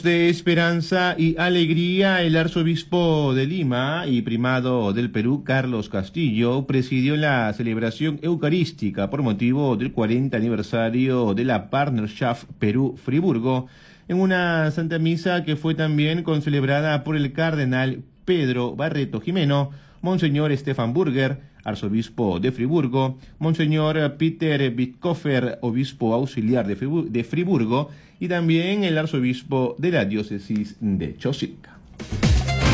De esperanza y alegría, el arzobispo de Lima y primado del Perú, Carlos Castillo, presidió la celebración eucarística por motivo del 40 aniversario de la Partnerschaft Perú-Friburgo, en una Santa Misa que fue también concelebrada por el cardenal Pedro Barreto Jimeno, Monseñor Stefan Burger, arzobispo de Friburgo, Monseñor Peter Bitkoffer, obispo auxiliar de Friburgo, y también el arzobispo de la diócesis de Chosica.